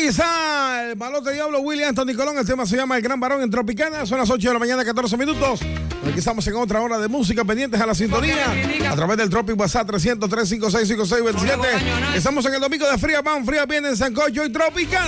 Ahí está el Malote Diablo, Willy Anthony Colón. El tema se llama El Gran Varón en Tropicana. Son las 8 de la mañana, 14 minutos. Aquí estamos en otra hora de música, pendientes a la sintonía a través del Tropic WhatsApp 300-356-5627. Estamos en el domingo de Fría Pan, Fría Bien en Sancocho y Tropicana.